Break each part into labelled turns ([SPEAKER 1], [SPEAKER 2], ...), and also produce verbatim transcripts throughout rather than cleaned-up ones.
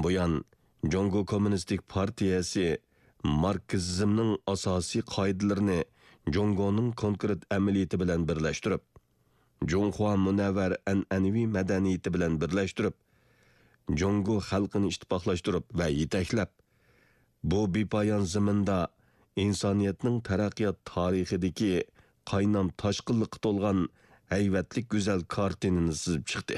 [SPEAKER 1] yildan buyon Jongo Kommunistik Partiyasi marksizmning asosiy qoidalarini Jongoning konkret amaliyoti bilan birlashtirib, Jonghua munavvar an'anaviy madaniyati bilan birlashtirib, Jongo xalqini ittifoqlashtirib va yetaklab, bu bepoyon zaminda insoniyatning taraqqiyot tarixidagi qaynam toshqinlikqa to'lgan hayvatlik go'zal kartinini chizib chiqdi.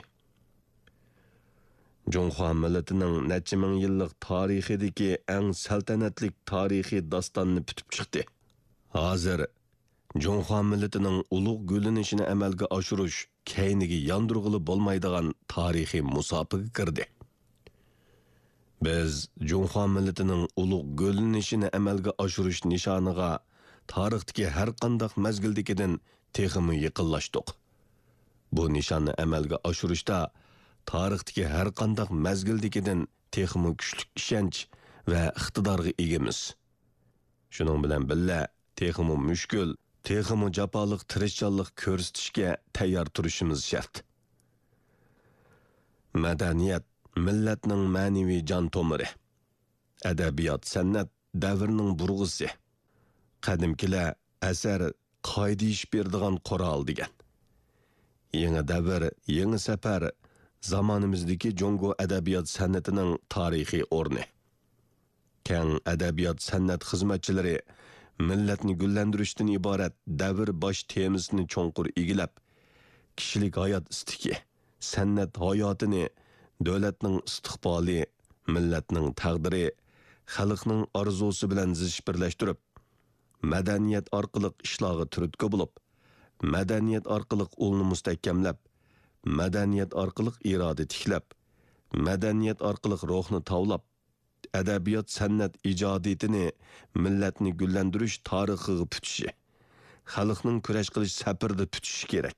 [SPEAKER 1] Jonghua millatining necha ming yillik tarixidagi eng saltanatlik tarixiy dostonni bitib chiqdi. Hozir Jonghua millatining ulug' gullanishini amalga oshirish keyniga yondirg'ili bo'lmaydigan tarixiy musobaqa kirdi. Biz Jonghua millatining ulug' gullanishini amalga oshirish nishoniga tarixdagi har qanday mazgildagidan texmi yaqinlashdik. Bu nishonni amalga oshirishda tarixdagi har qanday mazgildagidan texmi kuchli ishonch va iqtidorga egamiz. Shuning bilan birga texmi mushkul, texmi jafoliq tirishchanlik ko'rsatishga tayyor turishimiz shart. Madaniyat millatning ma'naviy jon tomiri. Adabiyot san'at davrning burg'isi. Qadimkilar asar qoida ish beradigan qoral degan. Yangi davr, yangi safar zamonimizdagi Jongo adabiyot san'atining tarixiy o'rni. Keng adabiyot san'at xizmatchilari millatni gullantirishdan iborat davr bosh temasini cho'nqur egilab, kishilik hayot istiki, san'at hayotini, davlatning istiqboli, millatning taqdiri, xalqning orzusi bilan zish birlashtirib, madaniyat orqali ishlarga turtki bo'lib, madaniyat orqali ulni mustahkamlab, madaniyat orqali iroda tiklab, madaniyat orqali ruhni tavlab, adabiyot san'at ijodiyatini millatni gullantirish tarixiga putishi, xalqning kurash qilish safarida putishi kerak.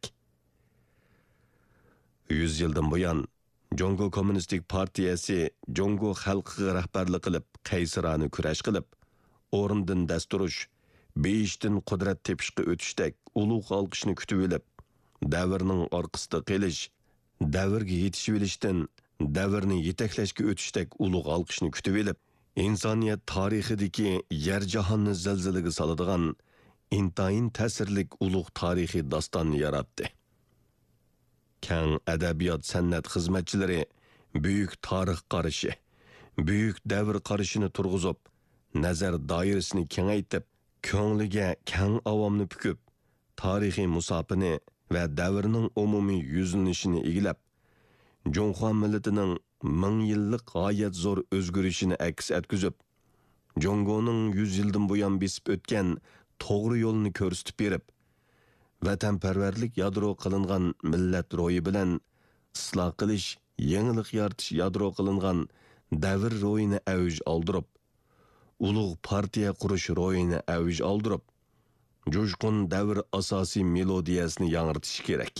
[SPEAKER 1] yuz yildan buyon Jongo Kommunistik Partiyasi Jongo xalqiga rahbarlik qilib, qaysirona kurash qilib, o'rindan dasturish, beshdan qudrat tepishga o'tishdek ulug' olqishni kutib olib, davrning orqasida qelish, davrga yetishib olishdan davrni yetaklashga o'tishdek ulug' olqishni kutib olib, insoniyat tarixidagi yer jahonni zilzilaga soladigan intayin ta'sirlik ulug' tarixiy dostonni yaratdi. Keng adabiyot san'at xizmatchilari buyuk tarix qarashi, buyuk davr qarashini turg'izib, nazar doirasini kengaytib, ko'ngliga keng avomni pukib, tarixiy musofini va davrning umumiy yuzlanishini egilab, Jonghua millatining ming yillik g'oyat zo'r o'zgarishini aks etkizib, Jongoning yuz yildan buyon besib o'tgan to'g'ri yo'lni ko'rsatib berib, vatanparvarlik yadro qilingan millat ro'yi bilan isloh qilish, yangilik yaratish yadro qilingan davr ro'yini avj oldirib, ulug' partiya qurish ro'yini avj oldirib, jo'shqin davr asosiy melodiyasini yangritish kerak.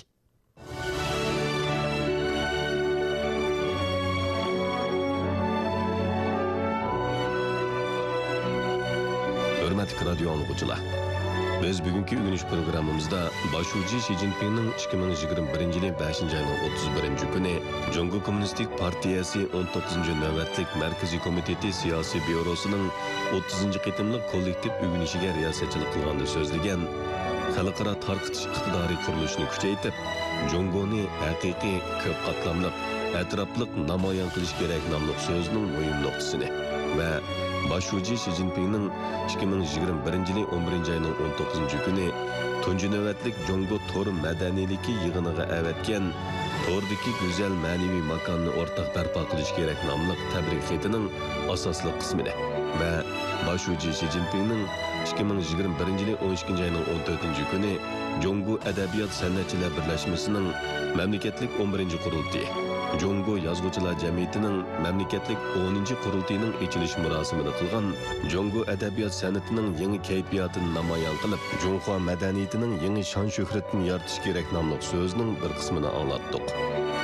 [SPEAKER 1] Hurmatli radio anglag'uchilar, biz bugungi o'g'inish programmamizda boshlovchi Xi Jinpingning ikki ming yigirma birinchi yil beshinchi oyning o'ttiz birinchi kuni Jongo Kommunistik Partiyasi o'n to'qqizinchi navbatlik Markaziy komiteti siyosiy byurosining o'ttizinchi qitimliq kollektiv o'g'inishiga riyosatchilik qilganda so'zlagan, xalqaro tarqitish iqtidoriy qurilishini kuchaytirib, Jongoni haqiqiy ko'p qatlamli, atrofliq namoyon qilish kerak nomli so'zning muhim nuqtasini va boshlovchi Xi Jinpingning ikki ming yigirma birinchi yil o'n birinchi oyning o'n to'qqizinchi kuni tunji navbatlik Jongo to'r madaniyligi yig'iniga avatgan to'rdagi go'zal ma'naviy makonni o'rtaq barpo qilish kerak nomli tabrik xatining asosli qismini va boshlovchi Xi Jinpingning ikki ming yigirma birinchi yil o'n ikkinchi oyning o'n to'rtinchi kuni Jongo adabiyot san'atchilar birlashmasining mamlakatlik o'n birinchi qurultiyi, Jongo yozuvchilar jamiyatining mamlakatlik o'ninchi qurultiyining ochilish marosimida qilgan Jongo adabiyot san'atining yangi kayfiyatini namoyon qilib, Jonghua madaniyatining yangi shon shuhratini yaratish kerak nomli so'zning bir qismini anglatdik.